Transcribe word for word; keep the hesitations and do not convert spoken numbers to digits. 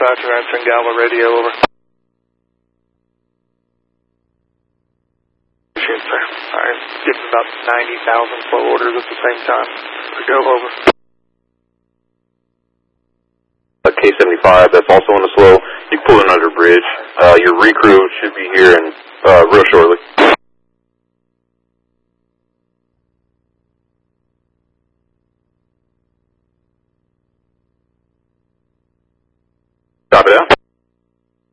Roger, I'm sending Galva radio over. Appreciate it, sir. Alright, getting about ninety thousand flow orders at the same time. We go over. K seventy-five, that's also on the slow. You pull in under bridge. Uh, your recrew should be here in uh, real shortly. Copy that.